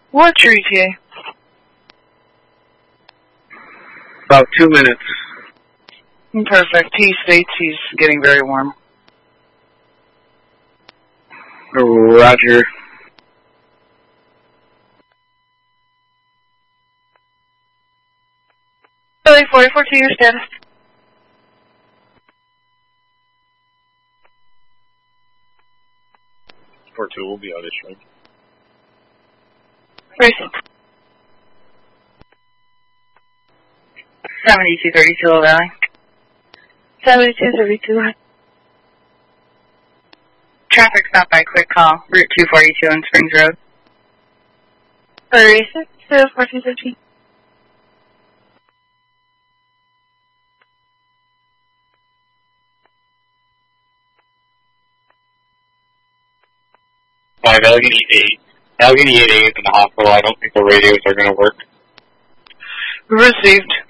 What's your ETA? About 2 minutes. Perfect. He states he's getting very warm. Roger. Billy 44 to your status. Port 2 will be out of shrink. Racing. 7232 Low Valley. 7232. Traffic stop by quick call. Route 242 on Springs Road. 36 to 1415. Allegheny 8. Allegheny 8 is in the hospital. I don't think the radios are going to work. Received.